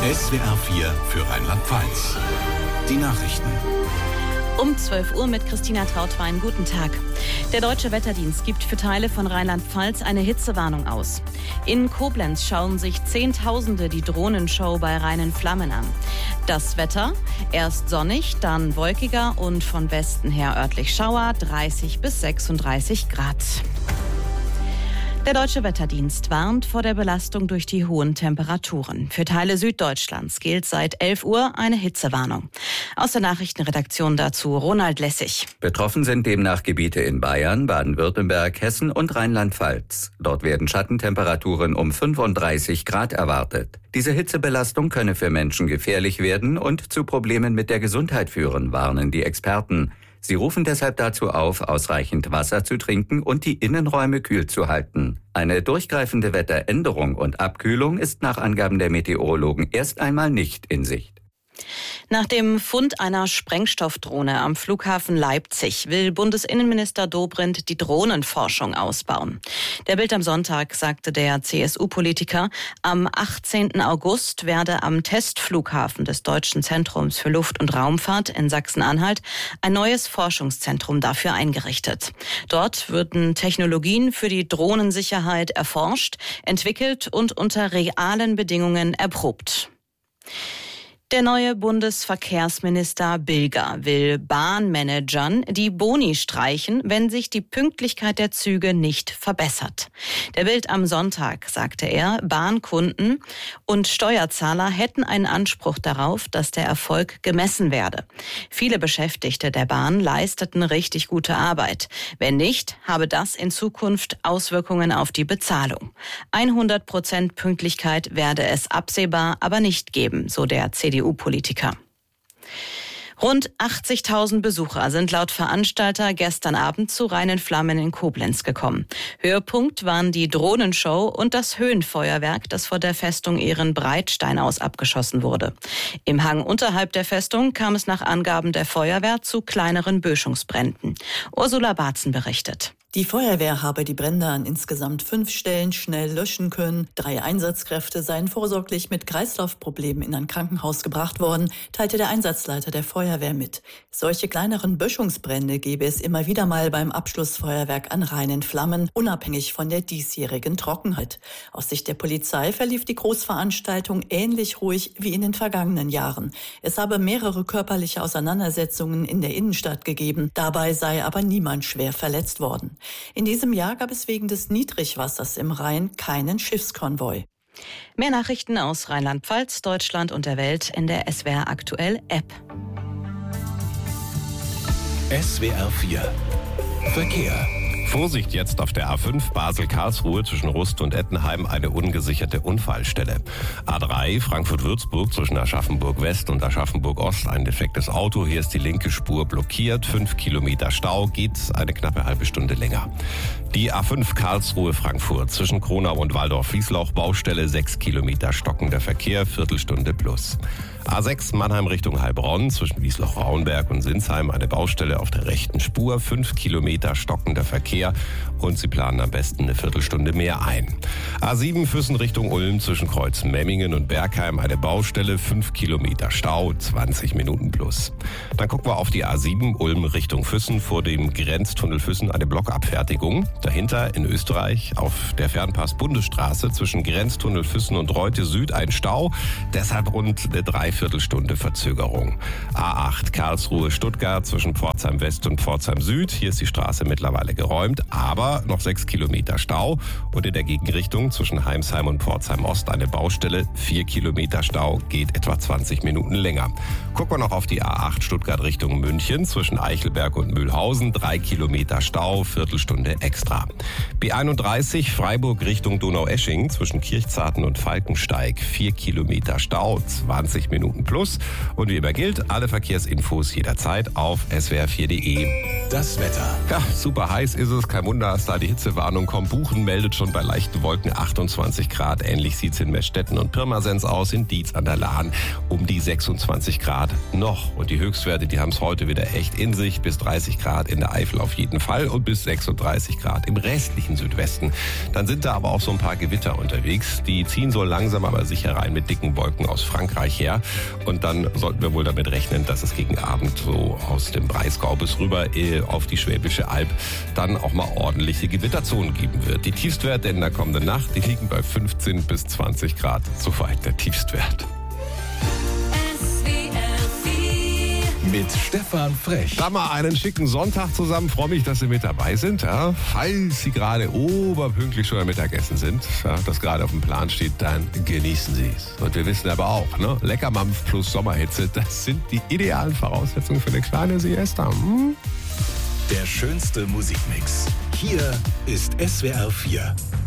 SWR 4 für Rheinland-Pfalz. Die Nachrichten. Um 12 Uhr mit Christina Trautwein. Guten Tag. Der Deutsche Wetterdienst gibt für Teile von Rheinland-Pfalz eine Hitzewarnung aus. In Koblenz schauen sich Zehntausende die Drohnenshow bei reinen Flammen an. Das Wetter: erst sonnig, dann wolkiger und von Westen her örtlich Schauer, 30 bis 36 Grad. Der Deutsche Wetterdienst warnt vor der Belastung durch die hohen Temperaturen. Für Teile Süddeutschlands gilt seit 11 Uhr eine Hitzewarnung. Aus der Nachrichtenredaktion dazu Ronald Lessig. Betroffen sind demnach Gebiete in Bayern, Baden-Württemberg, Hessen und Rheinland-Pfalz. Dort werden Schattentemperaturen um 35 Grad erwartet. Diese Hitzebelastung könne für Menschen gefährlich werden und zu Problemen mit der Gesundheit führen, warnen die Experten. Sie rufen deshalb dazu auf, ausreichend Wasser zu trinken und die Innenräume kühl zu halten. Eine durchgreifende Wetteränderung und Abkühlung ist nach Angaben der Meteorologen erst einmal nicht in Sicht. Nach dem Fund einer Sprengstoffdrohne am Flughafen Leipzig will Bundesinnenminister Dobrindt die Drohnenforschung ausbauen. Der Bild am Sonntag sagte der CSU-Politiker, am 18. August werde am Testflughafen des Deutschen Zentrums für Luft- und Raumfahrt in Sachsen-Anhalt ein neues Forschungszentrum dafür eingerichtet. Dort würden Technologien für die Drohnensicherheit erforscht, entwickelt und unter realen Bedingungen erprobt. Der neue Bundesverkehrsminister Bilger will Bahnmanagern die Boni streichen, wenn sich die Pünktlichkeit der Züge nicht verbessert. Der Bild am Sonntag sagte er, Bahnkunden und Steuerzahler hätten einen Anspruch darauf, dass der Erfolg gemessen werde. Viele Beschäftigte der Bahn leisteten richtig gute Arbeit. Wenn nicht, habe das in Zukunft Auswirkungen auf die Bezahlung. 100% Pünktlichkeit werde es absehbar aber nicht geben, so der CDU-Politiker. Rund 80.000 Besucher sind laut Veranstalter gestern Abend zu reinen Flammen in Koblenz gekommen. Höhepunkt waren die Drohnenshow und das Höhenfeuerwerk, das vor der Festung Ehrenbreitstein aus abgeschossen wurde. Im Hang unterhalb der Festung kam es nach Angaben der Feuerwehr zu kleineren Böschungsbränden. Ursula Barzen berichtet. Die Feuerwehr habe die Brände an insgesamt 5 Stellen schnell löschen können. 3 Einsatzkräfte seien vorsorglich mit Kreislaufproblemen in ein Krankenhaus gebracht worden, teilte der Einsatzleiter der Feuerwehr mit. Solche kleineren Böschungsbrände gebe es immer wieder mal beim Abschlussfeuerwerk an reinen Flammen, unabhängig von der diesjährigen Trockenheit. Aus Sicht der Polizei verlief die Großveranstaltung ähnlich ruhig wie in den vergangenen Jahren. Es habe mehrere körperliche Auseinandersetzungen in der Innenstadt gegeben. Dabei sei aber niemand schwer verletzt worden. In diesem Jahr gab es wegen des Niedrigwassers im Rhein keinen Schiffskonvoi. Mehr Nachrichten aus Rheinland-Pfalz, Deutschland und der Welt in der SWR Aktuell App. SWR 4 Verkehr. Vorsicht jetzt auf der A5 Basel-Karlsruhe zwischen Rust und Ettenheim eine ungesicherte Unfallstelle. A3 Frankfurt-Würzburg zwischen Aschaffenburg-West und Aschaffenburg-Ost ein defektes Auto. Hier ist die linke Spur blockiert. 5 Kilometer Stau, geht eine knappe halbe Stunde länger. Die A5 Karlsruhe-Frankfurt zwischen Kronau und Waldorf-Fließlauch Baustelle 6 Kilometer stockender Verkehr, Viertelstunde plus. A6 Mannheim Richtung Heilbronn zwischen Wiesloch-Rauenberg und Sinsheim eine Baustelle auf der rechten Spur, 5 Kilometer stockender Verkehr und Sie planen am besten eine Viertelstunde mehr ein. A7 Füssen Richtung Ulm zwischen Kreuz-Memmingen und Bergheim eine Baustelle, 5 Kilometer Stau, 20 Minuten plus. Dann gucken wir auf die A7 Ulm Richtung Füssen, vor dem Grenztunnel Füssen eine Blockabfertigung. Dahinter in Österreich auf der Fernpass-Bundesstraße zwischen Grenztunnel Füssen und Reute Süd ein Stau, deshalb rund eine Dreiviertelstunde Verzögerung. A8 Karlsruhe-Stuttgart zwischen Pforzheim West und Pforzheim Süd. Hier ist die Straße mittlerweile geräumt, aber noch 6 Kilometer Stau. Und in der Gegenrichtung zwischen Heimsheim und Pforzheim Ost eine Baustelle. 4 Kilometer Stau, geht etwa 20 Minuten länger. Gucken wir noch auf die A8 Stuttgart Richtung München zwischen Eichelberg und Mühlhausen. 3 Kilometer Stau, Viertelstunde extra. B31 Freiburg Richtung Donaueschingen zwischen Kirchzarten und Falkensteig. 4 Kilometer Stau, 20 Minuten Minuten plus. Und wie immer gilt, alle Verkehrsinfos jederzeit auf swr4.de. Das Wetter. Ja, super heiß ist es. Kein Wunder, dass da die Hitzewarnung kommt. Buchen meldet schon bei leichten Wolken 28 Grad. Ähnlich sieht es in Meßstetten und Pirmasens aus. In Dietz an der Lahn um die 26 Grad noch. Und die Höchstwerte, die haben es heute wieder echt in sich. Bis 30 Grad in der Eifel auf jeden Fall und bis 36 Grad im restlichen Südwesten. Dann sind da aber auch so ein paar Gewitter unterwegs. Die ziehen so langsam aber sicher rein mit dicken Wolken aus Frankreich her. Und dann sollten wir wohl damit rechnen, dass es gegen Abend so aus dem Breisgau bis rüber auf die Schwäbische Alb dann auch mal ordentliche Gewitterzonen geben wird. Die Tiefstwerte in der kommenden Nacht, die liegen bei 15 bis 20 Grad. Soweit der Tiefstwert. Mit Stefan Frech. Da mal einen schicken Sonntag zusammen. Freue mich, dass Sie mit dabei sind. Ja, falls Sie gerade oberpünktlich schon am Mittagessen sind, ja, das gerade auf dem Plan steht, dann genießen Sie es. Und wir wissen aber auch, ne, Leckermampf plus Sommerhitze, das sind die idealen Voraussetzungen für eine kleine Siesta. Der schönste Musikmix. Hier ist SWR 4.